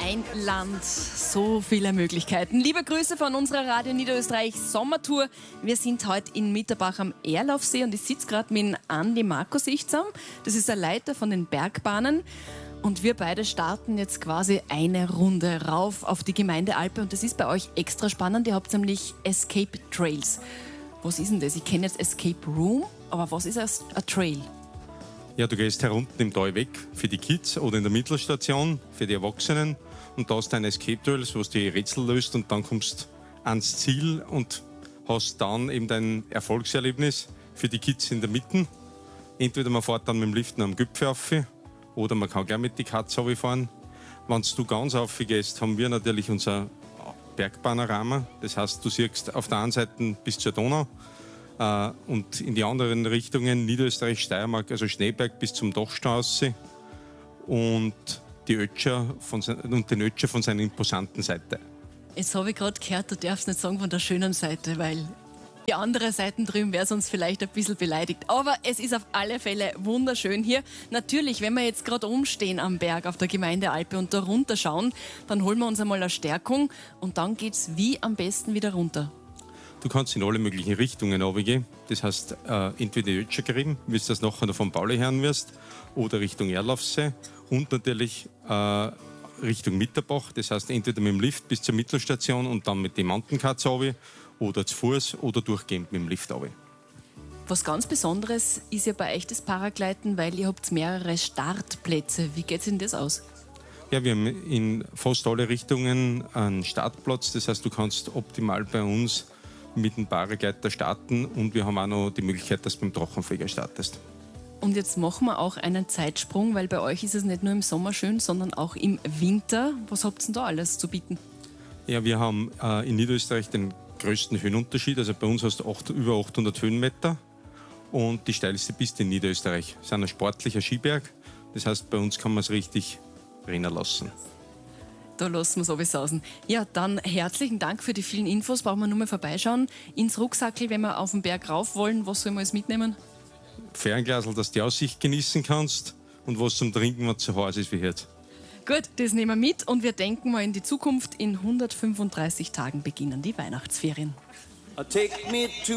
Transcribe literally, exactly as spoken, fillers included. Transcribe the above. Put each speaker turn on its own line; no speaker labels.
Ein Land, so viele Möglichkeiten. Liebe Grüße von unserer Radio Niederösterreich Sommertour. Wir sind heute in Mitterbach am Erlaufsee und ich sitze gerade mit Andi Markusich zusammen. Das ist der Leiter von den Bergbahnen. Und wir beide starten jetzt quasi eine Runde rauf auf die Gemeindealpe. Und das ist bei euch extra spannend. Ihr habt nämlich Escape Trails. Was ist denn das? Ich kenne jetzt Escape Room, aber was ist ein Trail?
Ja, du gehst herunten im Tal weg für die Kids oder in der Mittelstation für die Erwachsenen und da hast du ein Escape Trails, wo du die Rätsel löst und dann kommst ans Ziel und hast dann eben dein Erfolgserlebnis für die Kids in der Mitte. Entweder man fährt dann mit dem Lift am Gipfel rauf oder man kann gerne mit die Katze runterfahren. Wenn du ganz rauf gehst, haben wir natürlich unser Bergpanorama. Das heißt, du siehst auf der einen Seite bis zur Donau, Uh, und in die anderen Richtungen Niederösterreich, Steiermark, also Schneeberg bis zum Dachstraße und, die Ötscher von, und den Ötscher von seiner imposanten Seite.
Jetzt habe ich gerade gehört, du darfst nicht sagen von der schönen Seite, weil die andere Seite drüben wäre sonst vielleicht ein bisschen beleidigt. Aber es ist auf alle Fälle wunderschön hier. Natürlich, wenn wir jetzt gerade umstehen am Berg auf der Gemeindealpe und da runterschauen, dann holen wir uns einmal eine Stärkung und dann geht es wie am besten wieder runter.
Du kannst in alle möglichen Richtungen runtergehen. Das heißt, äh, entweder die Ötschergräben, wie du das nachher von Pauli hören wirst, oder Richtung Erlaufsee und natürlich äh, Richtung Mitterbach. Das heißt, entweder mit dem Lift bis zur Mittelstation und dann mit dem Mountaincards runter oder zu Fuß oder durchgehend mit dem Lift runter.
Was ganz Besonderes ist ja bei euch das Paragliden, weil ihr habt mehrere Startplätze. Wie geht es Ihnen das aus?
Ja, wir haben in fast alle Richtungen einen Startplatz. Das heißt, du kannst optimal bei uns mit dem Paragleiter starten und wir haben auch noch die Möglichkeit, dass du beim Drachenflieger startest.
Und jetzt machen wir auch einen Zeitsprung, weil bei euch ist es nicht nur im Sommer schön, sondern auch im Winter. Was habt ihr denn da alles zu bieten?
Ja, wir haben äh, in Niederösterreich den größten Höhenunterschied. Also bei uns hast du acht, über achthundert Höhenmeter und die steilste Piste in Niederösterreich. Das ist ein sportlicher Skiberg. Das heißt, bei uns kann man es richtig rennen lassen.
Da lassen wir es aber sausen. Ja, dann herzlichen Dank für die vielen Infos. Brauchen wir nur mal vorbeischauen. Ins Rucksackel, wenn wir auf den Berg rauf wollen, was sollen wir alles mitnehmen?
Fernglasl, dass du die Aussicht genießen kannst und was zum Trinken, wenn es zu heiß ist wie jetzt.
Gut, das nehmen wir mit und wir denken mal in die Zukunft. In hundertfünfunddreißig Tagen beginnen die Weihnachtsferien.
Take me to